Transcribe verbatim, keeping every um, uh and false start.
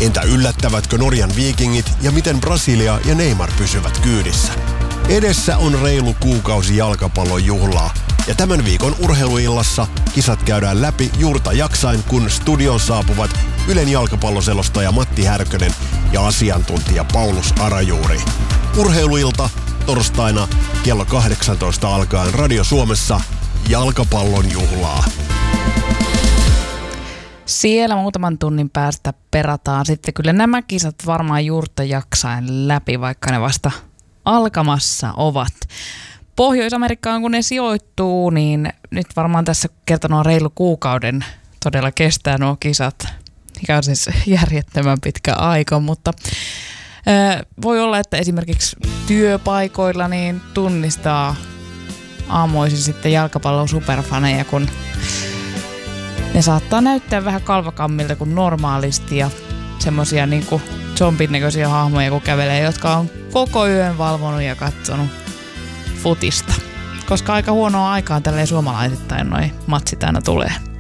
Entä yllättävätkö Norjan viikingit ja miten Brasilia ja Neymar pysyvät kyydissä? Edessä on reilu kuukausi jalkapallon juhlaa. Ja tämän viikon urheiluillassa kisat käydään läpi juurta jaksain, kun studioon saapuvat Ylen jalkapalloselostaja Matti Härkönen ja asiantuntija Paulus Arajuuri. Urheiluilta torstaina kello kahdeksantoista alkaen Radio Suomessa jalkapallon juhlaa. Siellä muutaman tunnin päästä perataan sitten kyllä nämä kisat varmaan juurta jaksain läpi, vaikka ne vasta alkamassa ovat. Pohjois-Amerikkaan kun ne sijoittuu, niin nyt varmaan tässä kertonut on reilu kuukauden todella kestää nuo kisat. Mikä on siis järjettömän pitkä aika, mutta ää, voi olla, että esimerkiksi työpaikoilla niin tunnistaa aamuisin sitten jalkapallon superfaneja, kun ne saattaa näyttää vähän kalvakammilta kuin normaalisti ja semmosia niinku zombin näköisiä hahmoja kun kävelee, jotka on koko yön valvonut ja katsonut futista. Koska aika huonoa aikaan tälleen suomalaisittain noi matsit aina tulee.